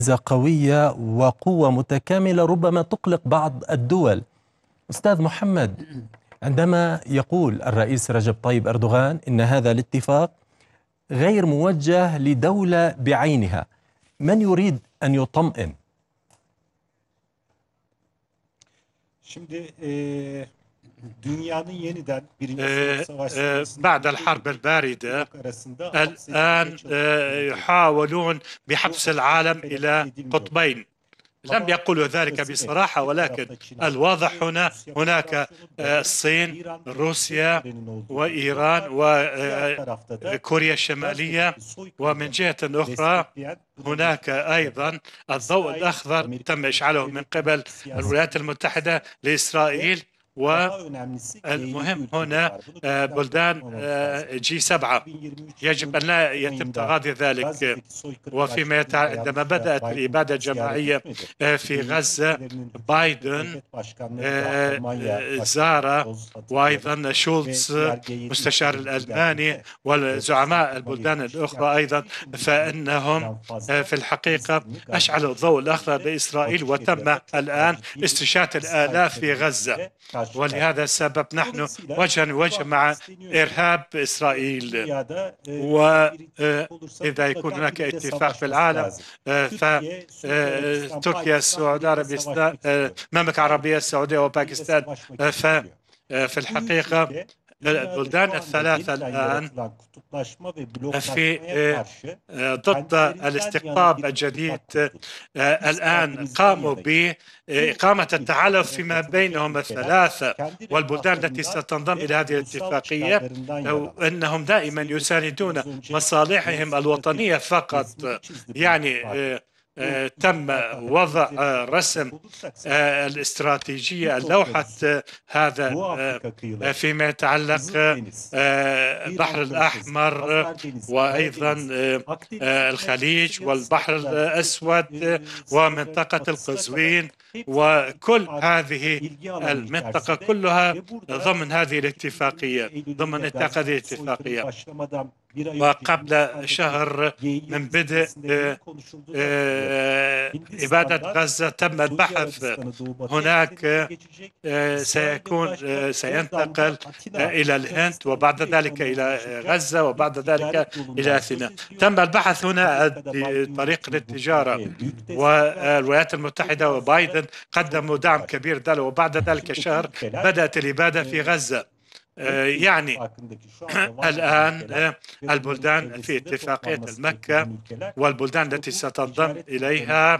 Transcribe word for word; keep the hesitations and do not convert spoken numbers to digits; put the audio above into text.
قوية وقوة متكاملة ربما تقلق بعض الدول. أستاذ محمد، عندما يقول الرئيس رجب طيب أردوغان إن هذا الاتفاق غير موجه لدولة بعينها، من يريد أن يطمئن؟ Şimdi e, dünyanın yeniden birinci آه، savaş آه، sonrasında بعد الحرب الباردة arasında الآن آه، يحاولون بحبس العالم إلى قطبين. لم يقولوا ذلك بصراحة، ولكن الواضح هنا هناك الصين، روسيا وإيران وكوريا الشمالية، ومن جهة أخرى هناك أيضا الضوء الأخضر تم إشعاله من قبل الولايات المتحدة لإسرائيل. والمهم هنا بلدان جي سبعة يجب أن لا يتم تغاضي ذلك. وفيما يتع... عندما بدأت الإبادة الجماعية في غزة، بايدن زار، وأيضا شولتز مستشار الألماني والزعماء البلدان الأخرى أيضا، فإنهم في الحقيقة أشعلوا الضوء الأخضر لإسرائيل، وتم الآن استشهاد الآلاف في غزة. ولهذا السبب نحن وجها لوجه مع إرهاب إسرائيل. وإذا يكون هناك اتفاق في العالم، فتركيا، السعودية العربية، المملكة العربية السعودية وباكستان، ففي الحقيقة البلدان الثلاثة الآن في ضد الاستقطاب الجديد الآن قاموا بإقامة التحالف فيما بينهم الثلاثة، والبلدان التي ستنضم إلى هذه الاتفاقية أنهم دائما يساندون مصالحهم الوطنية فقط. يعني تم وضع رسم الاستراتيجية، لوحة هذا فيما يتعلق البحر الأحمر وأيضا الخليج والبحر الأسود ومنطقة القزوين، وكل هذه المنطقة كلها ضمن هذه الاتفاقية، ضمن نطاق هذه الاتفاقية. وقبل شهر من بدء إبادة غزة تم البحث. هناك سيكون سينتقل إلى الهند، وبعد ذلك إلى غزة، وبعد ذلك إلى أثينا. تم البحث هنا بطريق التجارة، والولايات المتحدة وبايدن قدموا دعم كبير له، وبعد ذلك شهر بدأت الإبادة في غزة. يعني الآن البلدان في اتفاقية المكة والبلدان التي ستنضم إليها